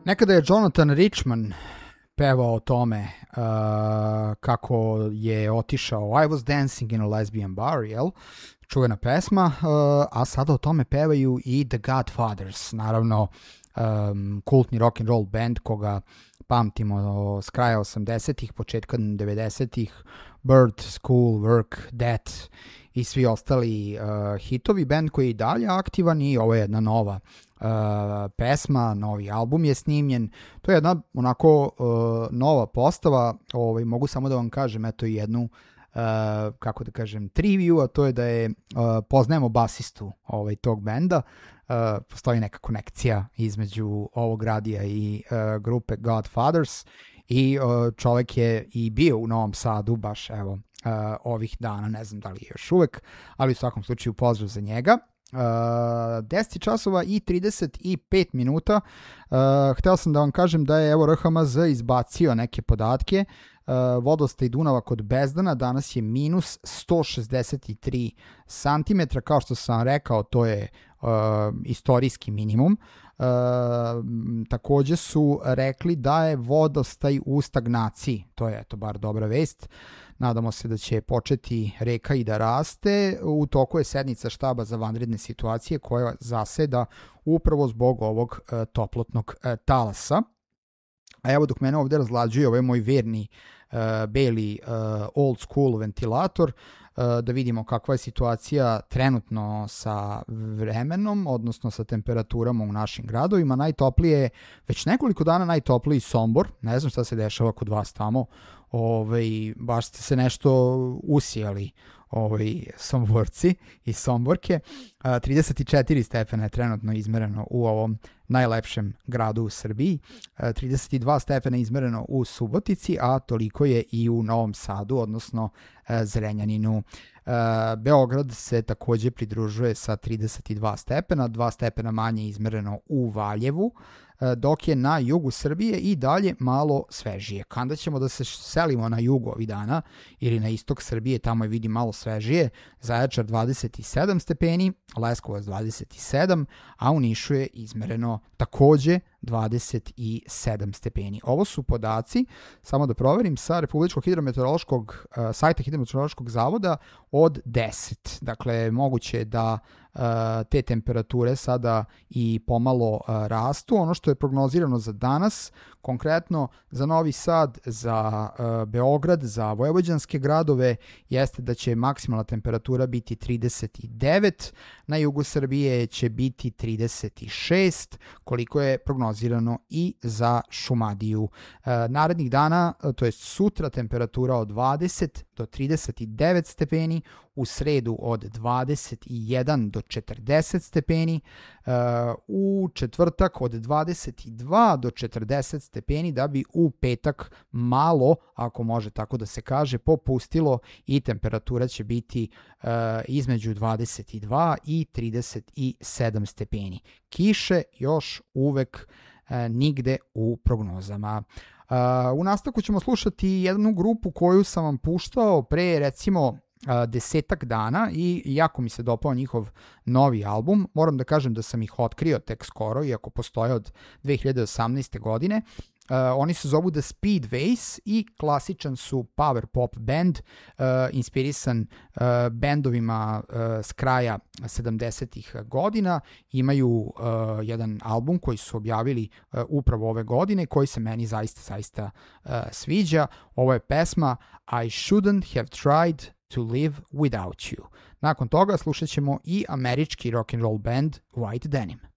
Nekada je Jonathan Richman pevao o tome kako je otišao I was dancing in a lesbian bar, jel? Čuvena pesma, a sada o tome pevaju i The Godfathers, naravno kultni rock and roll band koga pamtimo s kraja 80-ih, početka 90-ih, Bird, School, Work, That i svi ostali hitovi. Band koji je i dalje aktivan i ovo je jedna nova pesma, novi album je snimljen. To je jedna onako nova postava, mogu samo da vam kažem eto jednu kako da kažem triviju, a to je da je poznajemo basistu tog benda. Postoji neka konekcija između ovog radija i grupe Godfathers i čovek je i bio u Novom Sadu baš evo ovih dana, ne znam da li je još uvek, ali u svakom slučaju pozdrav za njega. 10 časova i 35 minuta. Hteo sam da vam kažem da je evo RHMZ izbacio neke podatke. Vodostaj Dunava kod Bezdana danas je minus 163 cm, kao što sam rekao to je istorijski minimum. Takođe su rekli da je vodostaj u stagnaciji, to je eto bar dobra vest. Nadamo se da će početi reka i da raste. U toku je sednica štaba za vanredne situacije koja zaseda upravo zbog ovog toplotnog talasa. A evo dok mene ovde razlađuje, ovo je moj verni beli old school ventilator, da vidimo kakva je situacija trenutno sa vremenom, odnosno sa temperaturama u našim gradovima. Najtoplije je, već nekoliko dana najtopliji Sombor, ne znam šta se dešava kod vas tamo, baš ste se nešto usijali Somborci i Somborke. 34 stepena je trenutno izmereno u ovom najlepšem gradu u Srbiji, 32 stepena je izmereno u Subotici, a toliko je i u Novom Sadu, odnosno Zrenjaninu. Beograd se takođe pridružuje sa 32 stepena, 2 stepena manje izmereno u Valjevu, dok je na jugu Srbije i dalje malo svežije. Kada ćemo da se selimo na jugu ovih dana ili na istok Srbije, tamo je vidi malo svežije, Zaječar 27 stepeni, Leskovac 27, a u Nišu je izmereno takođe 27 stepeni. Ovo su podaci, samo da proverim, sa Republičkog hidrometeorološkog sajta Hidrometeorološkog zavoda od 10. Dakle, moguće da te temperature sada i pomalo rastu. Ono što je prognozirano za danas, konkretno za Novi Sad, za Beograd, za vojvođanske gradove, jeste da će maksimalna temperatura biti 39, na jugu Srbije će biti 36, koliko je prognozirano i za Šumadiju. Narednih dana, to je sutra, temperatura od 20 do 39 stepeni, u sredu od 21 do 40 stepeni, u četvrtak od 22 do 40 stepeni, da bi u petak malo, ako može tako da se kaže, popustilo i temperatura će biti između 22 i 37 stepeni. Kiše još uvek nigde u prognozama. U nastavku ćemo slušati jednu grupu koju sam vam puštao pre recimo 10 dana i jako mi se dopao njihov novi album. Moram da kažem da sam ih otkrio tek skoro, iako postoje od 2018. godine. Oni se zovu The Speedways i klasičan su power pop band, inspirisan bendovima s kraja 70-ih godina. Imaju jedan album koji su objavili upravo ove godine, koji se meni zaista sviđa. Ovo je pesma I Shouldn't Have Tried to Live Without You. Nakon toga slušat ćemo i američki rock and roll band White Denim.